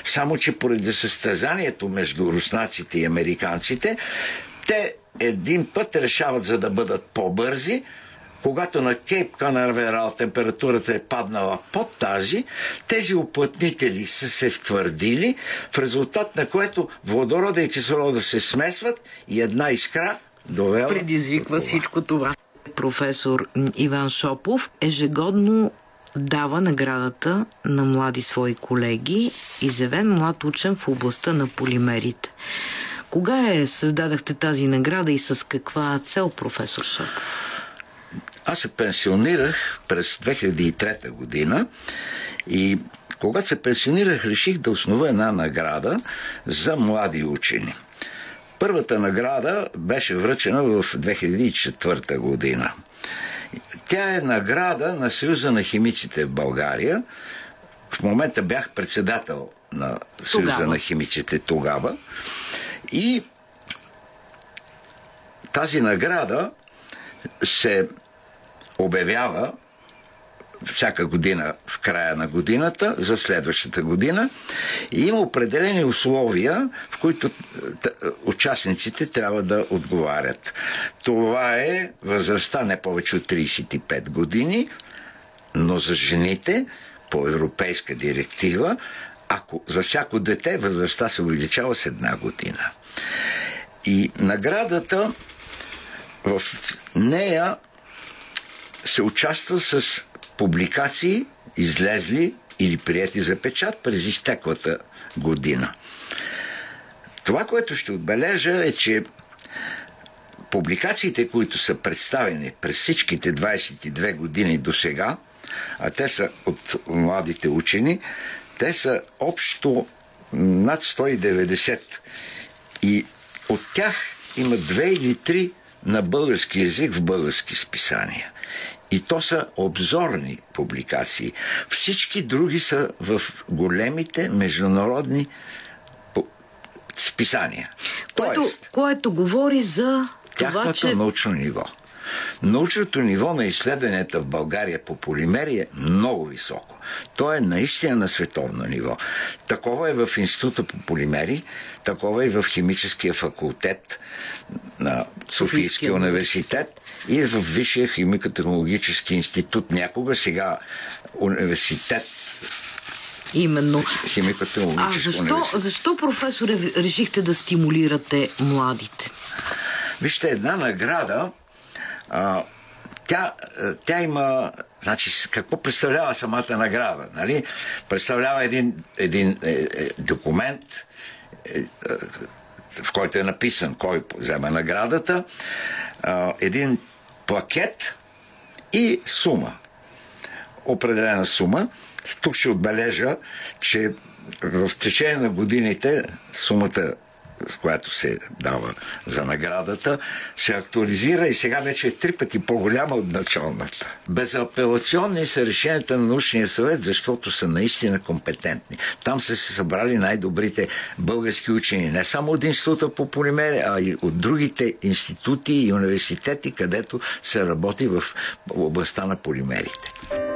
Само че поради състезанието между руснаците и американците, те един път решават, за да бъдат по-бързи, когато на Кейп Канаверал температурата е паднала под тази, тези уплътнители са се втвърдили, в резултат на което водорода и кислорода се смесват и една искра предизвиква всичко това. Професор Иван Шопов ежегодно дава наградата на млади свои колеги, изявен млад учен в областта на полимерите. Кога създадахте тази награда и с каква цел, професор Шопов? Аз се пенсионирах през 2003 година и когато се пенсионирах, реших да основа една награда за млади учени. Първата награда беше връчена в 2004 година. Тя е награда на Съюза на химиците в България. В момента бях председател на Съюза на химиците тогава. И тази награда се обявява всяка година в края на годината, за следващата година, и има определени условия, в които участниците трябва да отговарят. Това е възрастта не повече от 35 години, но за жените по европейска директива, ако за всяко дете възрастта се увеличава с 1 година. И наградата, в нея се участва с публикации, излезли или прияти за печат през изтеклата година. Това, което ще отбележа, е, че публикациите, които са представени през всичките 22 години до сега, а те са от младите учени, те са общо над 190. И от тях има 2 или 3 на български език в български списания. И то са обзорни публикации. Всички други са в големите международни списания. Което говори за това, че научно ниво. Научното ниво на изследванията в България по полимери е много високо. То е наистина на световно ниво. Такова е в Института по полимери, такова е в Химическия факултет на Софийския университет и в Висшия химико-технологически институт. Някога, сега университет. Именно. Химико-технологически защо, професоре, решихте да стимулирате младите? Вижте, една награда, тя има, значи, какво представлява самата награда, нали? Представлява един документ, в който е написан кой взема наградата, един плакет и сума. Определена сума. Тук ще отбележа, че в течение на годините сумата, която се дава за наградата, се актуализира и сега вече е 3 пъти по-голяма от началната. Безапелационни са решенията на научния съвет, защото са наистина компетентни. Там са се събрали най-добрите български учени, не само от Института по полимери, а и от другите институти и университети, където се работи в областта на полимерите.